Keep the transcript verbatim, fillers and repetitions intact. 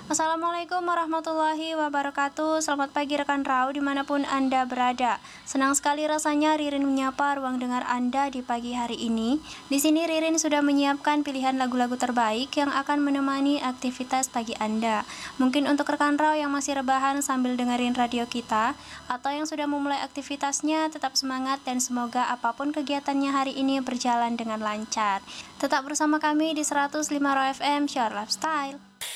Assalamualaikum warahmatullahi wabarakatuh. Selamat pagi rekan Rau dimanapun Anda berada. Senang sekali rasanya Ririn menyapa ruang dengar Anda di pagi hari ini. Di sini Ririn sudah menyiapkan pilihan lagu-lagu terbaik yang akan menemani aktivitas pagi Anda. Mungkin untuk rekan Rau yang masih rebahan sambil dengerin radio kita, atau yang sudah memulai aktivitasnya, tetap semangat dan semoga apapun kegiatannya hari ini berjalan dengan lancar. Tetap bersama kami di seratus lima Row F M Share Lifestyle.